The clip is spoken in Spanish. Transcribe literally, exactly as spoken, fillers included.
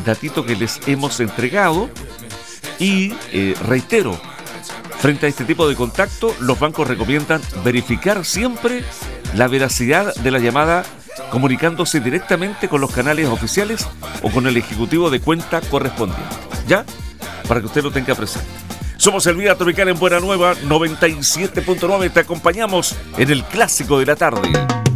datito que les hemos entregado y eh, reitero, frente a este tipo de contacto, los bancos recomiendan verificar siempre la veracidad de la llamada comunicándose directamente con los canales oficiales o con el ejecutivo de cuenta correspondiente. ¿Ya? Para que usted lo tenga presente. Somos el Vida Tropical en Buena Nueva noventa y siete punto nueve. Te acompañamos en el clásico de la tarde.